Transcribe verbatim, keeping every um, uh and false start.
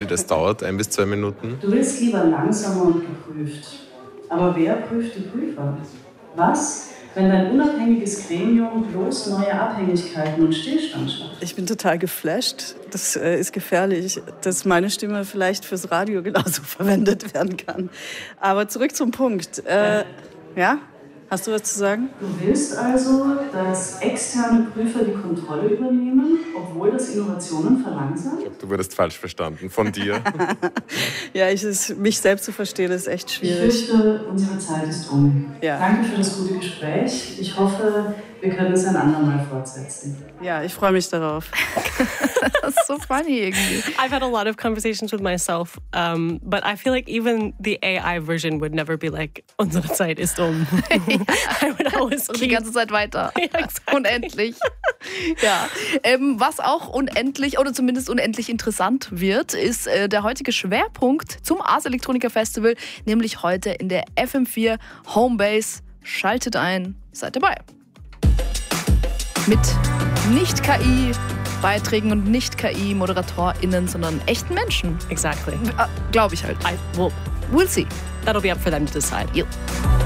das dauert, ein bis zwei Minuten. Du willst lieber langsamer und geprüft. Aber wer prüft die Prüfer? Was, wenn dein unabhängiges Gremium bloß neue Abhängigkeiten und Stillstand schafft? Ich bin total geflasht. Das äh, ist gefährlich, dass meine Stimme vielleicht fürs Radio genauso verwendet werden kann. Aber zurück zum Punkt. Äh, ja? Hast du was zu sagen? Du willst also, dass externe Prüfer die Kontrolle übernehmen, obwohl das Innovationen verlangsamt? Ich glaube, du wurdest falsch verstanden von dir. Ja, ich, es, mich selbst zu verstehen, ist echt schwierig. Ich fürchte, unsere Zeit ist um. Ja. Danke für das gute Gespräch. Ich hoffe, wir können es ein andermal fortsetzen. Ja, ich freue mich darauf. Das ist so funny irgendwie. I've had a lot of conversations with myself, um, but I feel like even the A I version would never be like, unsere Zeit ist um. I would always Und die ganze Zeit weiter. Ja, exactly. Unendlich. Ja. Ähm, was auch unendlich oder zumindest unendlich interessant wird, ist äh, der heutige Schwerpunkt zum Ars Electronica Festival, nämlich heute in der F M vier Homebase. Schaltet ein, seid dabei. Mit Nicht-K I-Beiträgen und Nicht-K I-ModeratorInnen, sondern echten Menschen. Exactly. Äh, Glaube ich halt. I, well, We'll see. that'll be up for them to decide. Ja.